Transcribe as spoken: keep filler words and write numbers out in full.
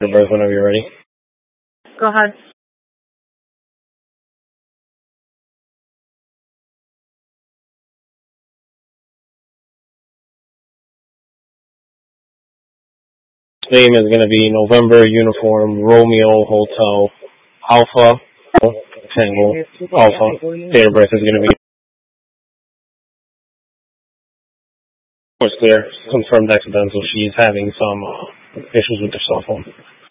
birth whenever you're ready. Go ahead. Name is going to be November Uniform Romeo Hotel Alpha Tango Alpha. Date of birth is going to be clear. Confirmed accidental. She's having some uh, issues with her cell phone.